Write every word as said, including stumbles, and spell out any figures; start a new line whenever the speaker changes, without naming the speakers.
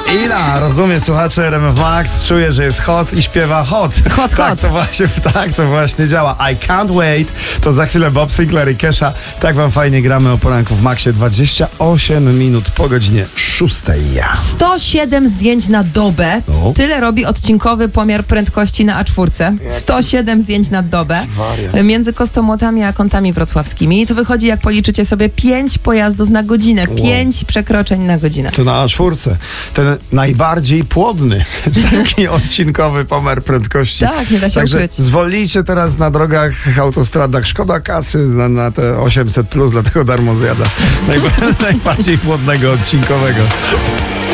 Ila, rozumie, słuchacze R M F Max, czuje, że jest hot i śpiewa hot.
Hot,
tak,
hot.
To właśnie, tak to właśnie działa. I can't wait. To za chwilę Bob Sinclair i Kesha. Tak wam fajnie gramy o poranku w Maxie. dwadzieścia osiem minut po godzinie szóstej.
sto siedem zdjęć na dobę.
No.
Tyle robi odcinkowy pomiar prędkości na A cztery. sto siedem zdjęć na dobę.
Wariant.
Między Kostomłotami a Kątami Wrocławskimi. I to wychodzi, jak policzycie sobie, pięć pojazdów na godzinę.
Wow.
pięć przekroczeń na godzinę.
To na A cztery. Ten najbardziej płodny taki odcinkowy pomiar prędkości.
Tak, nie da się
Także
ukryć.
zwolnijcie teraz na drogach, autostradach. Szkoda kasy na, na te osiemset plus, dlatego darmo zjada najba- najbardziej płodnego odcinkowego.